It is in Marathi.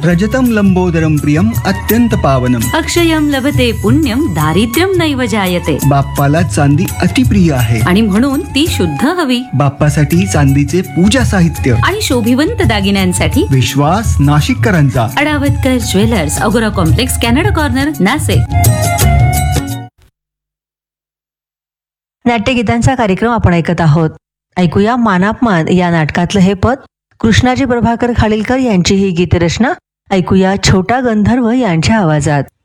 रजतं लंबोदरं प्रियम अत्यंत पावनम. अक्षयम लभते पुण्यम दारिद्र्यम नैव जायते. बाप्पाला चांदी अतिप्रिय आहे आणि म्हणून ती शुद्ध हवी. बाप्पासाठी चांदीचे पूजा साहित्य आणि शोभिवंत दागिन्यांसाठी विश्वास नाशिककरांचा. अडावतकर ज्वेलर्स, अगोरा कॉम्प्लेक्स, कॅनडा कॉर्नर, नाशिक. नाट्यगीतांचा कार्यक्रम आपण ऐकत आहोत. ऐकूया मानापमान या नाटकातलं हे पद. कृष्णाजी प्रभाकर खाडीलकर यांची ही गीतरचना. ऐकूया छोटा गंधर्व यांच्या आवाजात.